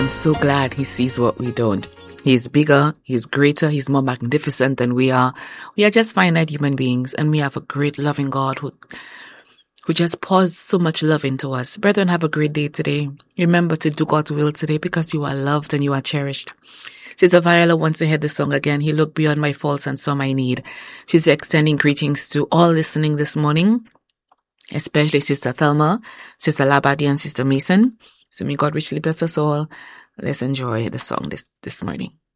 I'm so glad he sees what we don't. He's bigger, he's greater, he's more magnificent than we are. We are just finite human beings, and we have a great loving God who just pours so much love into us. Brethren, have a great day today. Remember to do God's will today because you are loved and you are cherished. Sister Viola wants to hear the song again. He looked beyond my faults and saw my need. She's extending greetings to all listening this morning, especially Sister Thelma, Sister Labadi, and Sister Mason. So may God richly bless us all. Let's enjoy the song this morning.